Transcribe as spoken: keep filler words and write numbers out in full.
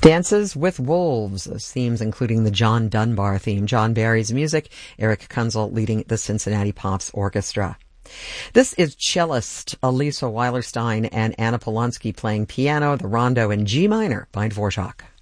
Dances with Wolves, those themes including the John Dunbar theme. John Barry's music, Eric Kunzel leading the Cincinnati Pops Orchestra. This is cellist Elisa Weilerstein and Anna Polonsky playing piano, the rondo in G minor by Dvorak.